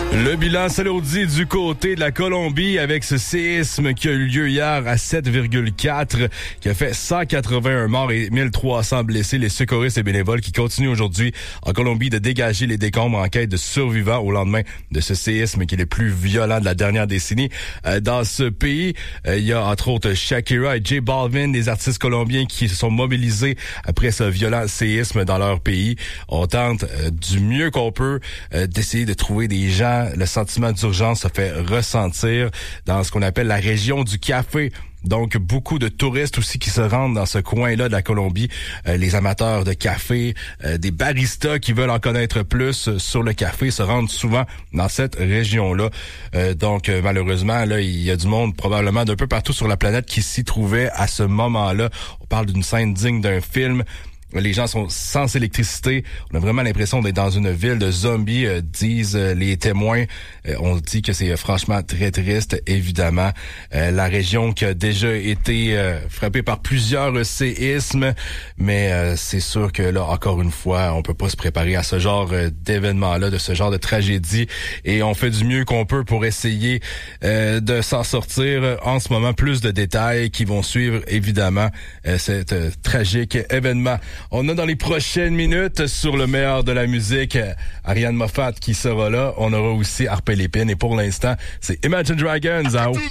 Le bilan s'alourdit du côté de la Colombie avec ce séisme qui a eu lieu hier à 7,4, qui a fait 181 morts et 1300 blessés. Les secouristes et bénévoles qui continuent aujourd'hui en Colombie de dégager les décombres en quête de survivants au lendemain de ce séisme qui est le plus violent de la dernière décennie. Dans ce pays, il y a entre autres Shakira et J Balvin, des artistes colombiens qui se sont mobilisés après ce violent séisme dans leur pays. On tente du mieux qu'on peut d'essayer de trouver des gens. Le sentiment d'urgence se fait ressentir dans ce qu'on appelle la région du café. Donc, beaucoup de touristes aussi qui se rendent dans ce coin-là de la Colombie. Les amateurs de café, des baristas qui veulent en connaître plus sur le café se rendent souvent dans cette région-là. Donc, malheureusement, là, il y a du monde probablement d'un peu partout sur la planète qui s'y trouvait à ce moment-là. On parle d'une scène digne d'un film. Les gens sont sans électricité. On a vraiment l'impression d'être dans une ville de zombies, disent les témoins. On dit que c'est franchement très triste, évidemment. La région qui a déjà été frappée par plusieurs séismes, mais c'est sûr que là, encore une fois, on peut pas se préparer à ce genre d'événement-là, de ce genre de tragédie. Et on fait du mieux qu'on peut pour essayer de s'en sortir. En ce moment, plus de détails qui vont suivre, évidemment, cet tragique événement. On a dans les prochaines minutes sur le meilleur de la musique Ariane Moffat qui sera là. On aura aussi Harper Lépine et pour l'instant, c'est Imagine Dragons.